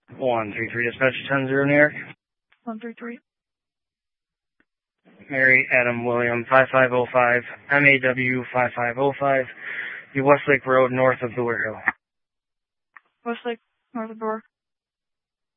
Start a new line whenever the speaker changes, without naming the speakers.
133 dispatch 10-0 New York.
133.
Mary Adam William 5505 MAW 5505. The Westlake Road north of Door Hill.
Westlake, north of Door.